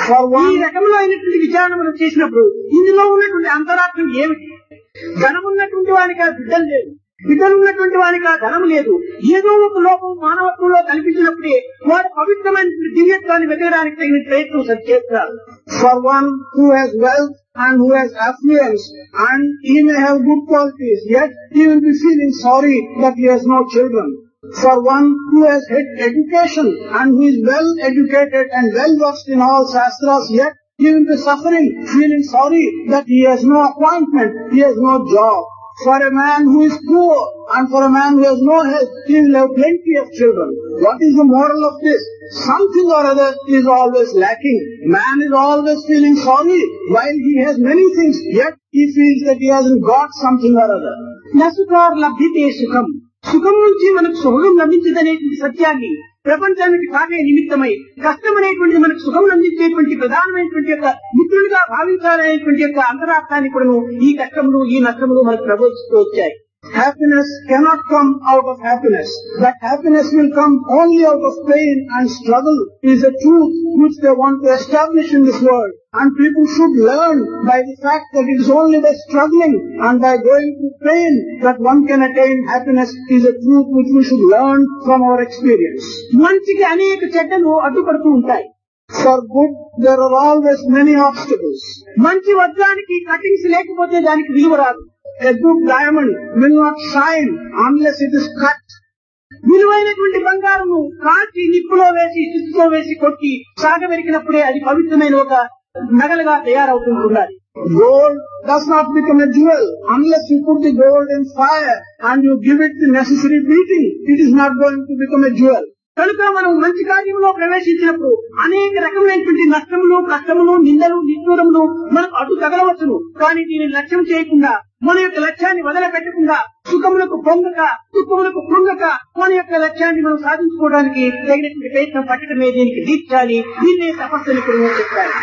ఈ రకంలో అయినటువంటి విచారణ మనం చేసినప్పుడు ఇందులో ఉన్నటువంటి అంతరార్థం ఏమిటి? ధనమున్నటువంటి వానికి ఆ బిడ్డలు లేదు, బిడ్డలున్నటువంటి వానికి ఆ ధనం లేదు. ఏదో ఒక లోపం మానవత్వంలో కనిపించినప్పుడే వాడు పవిత్రమైన దివ్యత్వాన్ని వెతకడానికి తగిన ప్రయత్నం చేస్తారు. For one who has wealth and who has affluence and he may have good qualities, yet he will be feeling sorry that he has no children. For one who has had education and who is well educated and well versed in all shastras, yet he will be suffering, feeling sorry that he has no appointment, he has no job. For a man who is poor and for a man who has no health, he will have plenty of children. What is the moral of this? Something or other is always lacking. Man is always feeling sorry while he has many things, yet he feels that he hasn't got something or other. నసుకార్ లభ్యతే సుఖం, సుఖం నుంచి మనకు సుఖం లభించదనేటువంటి సత్యాన్ని ప్రపంచానికి కాకే నిమిత్తమై కష్టం అనేటువంటి మనకు సుఖం అందించేటువంటి ప్రధానమైనటువంటి యొక్క మిత్రుడిగా భావించాలనేటువంటి యొక్క అంతరార్థాన్ని కూడా ఈ కష్టములు ఈ నష్టములు మనకు ప్రబోధిస్తూ వచ్చాయి. Happiness cannot come out of happiness. That happiness will come only out of pain and struggle is a truth which they want to establish in this world. And people should learn by the fact that it is only by struggling and by going through pain that one can attain happiness is a truth which we should learn from our experience. మంచికి అనేక చెడ్డలు అడ్డుపడుతూ ఉంటాయి. For good, there are always many obstacles. మంచి వజ్రానికి cuttings లేకపోతే దానికి విలువ రాదు. A good diamond will not shine unless it is cut. విలువైనటువంటి బంగారము కాచి నిప్పులో వేసి చిత్తుతో వేసి కొట్టి సాగబెరికినప్పుడే అది పవిత్రమైన ఒక నగలుగా తయారవుతుంటున్నది. Gold does not become a jewel unless you put the gold in fire and you give it the necessary beating. It is not going to become a jewel. కనుక మనం మంచి కార్యంలో ప్రవేశించినప్పుడు అనేక రకమైనటువంటి నష్టములు, కష్టములు, నిందలు, నిష్ఠూరములు మనకు అడ్డు తగలవచ్చును. కానీ దీనిని లక్ష్యం చేయకుండా మన యొక్క లక్ష్యాన్ని వదలపెట్టకుండా సుఖములకు పొంగక దుఃఖములకు కృంగక మన యొక్క లక్ష్యాన్ని మనం సాధించుకోవడానికి తగినటువంటి ప్రయత్నం పట్టడమే దీనికి దీక్షాలి. దీన్నే తపస్సుని కూడా చెప్పాలి.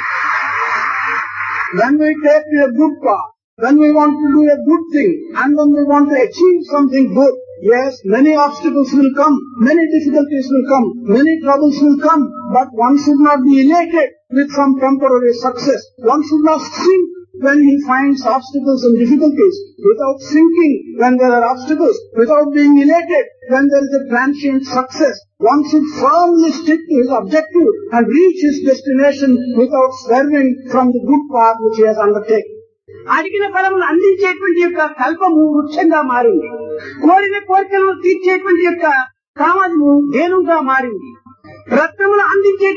When we take a good path, when we want to do a good thing and when we want to achieve something good, yes, many obstacles will come, many difficulties will come, many troubles will come, but one should not be elated with some temporary success. One should not sink when he finds obstacles and difficulties, without sinking when there are obstacles, without being elated when there is a transient success. One should firmly stick to his objective and reach his destination without swerving from the good path which he has undertaken. అడిగిన ఫలములు అందించేటువంటి యొక్క కల్పము వృక్షంగా మారింది. కోరిన కోరికలను తీర్చేటువంటి యొక్క కామము ధేనుగా మారింది. రత్నములు అందించే